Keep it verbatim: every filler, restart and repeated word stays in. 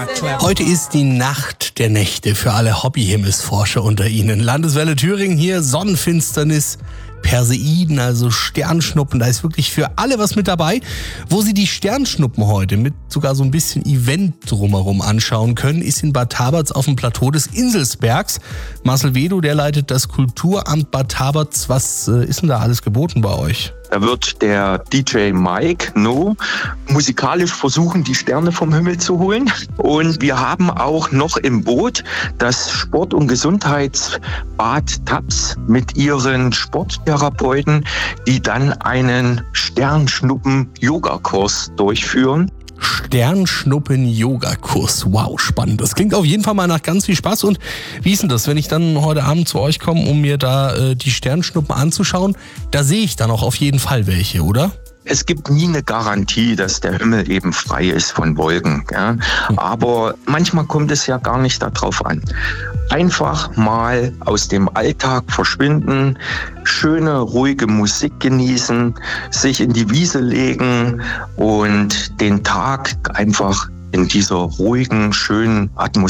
Heute ist die Nacht der Nächte für alle Hobbyhimmelsforscher unter Ihnen. Landeswelle Thüringen hier, Sonnenfinsternis, Perseiden, also Sternschnuppen, da ist wirklich für alle was mit dabei. Wo Sie die Sternschnuppen heute mit sogar so ein bisschen Event drumherum anschauen können, ist in Bad Taberz auf dem Plateau des Inselsbergs. Marcel Wedo, der leitet das Kulturamt Bad Taberz. Was äh, ist denn da alles geboten bei euch? Da wird der D J Mike No musikalisch versuchen, die Sterne vom Himmel zu holen. Und wir haben auch noch im Boot das Sport- und Gesundheitsbad Taps mit ihren Sporttherapeuten, die dann einen Sternschnuppen-Yoga-Kurs durchführen. Sternschnuppen-Yoga-Kurs. Wow, spannend. Das klingt auf jeden Fall mal nach ganz viel Spaß. Und wie ist denn das, wenn ich dann heute Abend zu euch komme, um mir da äh, die Sternschnuppen anzuschauen? Da sehe ich dann auch auf jeden Fall welche, oder? Es gibt nie eine Garantie, dass der Himmel eben frei ist von Wolken. Ja? Aber manchmal kommt es ja gar nicht darauf an. Einfach mal aus dem Alltag verschwinden, schöne, ruhige Musik genießen, sich in die Wiese legen und den Tag einfach in dieser ruhigen, schönen Atmosphäre